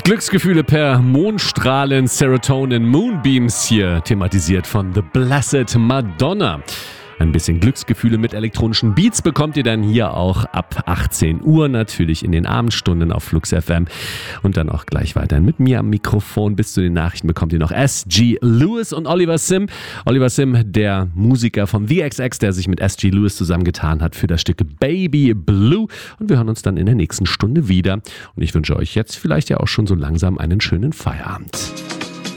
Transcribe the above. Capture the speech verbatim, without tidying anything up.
Glücksgefühle per Mondstrahlen, Serotonin, Moonbeams hier thematisiert von The Blessed Madonna. Ein bisschen Glücksgefühle mit elektronischen Beats bekommt ihr dann hier auch ab achtzehn Uhr, natürlich in den Abendstunden auf Flux F M und dann auch gleich weiterhin mit mir am Mikrofon. Bis zu den Nachrichten bekommt ihr noch S G Lewis und Oliver Sim. Oliver Sim, der Musiker von The X X, der sich mit S G Lewis zusammengetan hat für das Stück Baby Blue. Und wir hören uns dann in der nächsten Stunde wieder. Und ich wünsche euch jetzt vielleicht ja auch schon so langsam einen schönen Feierabend.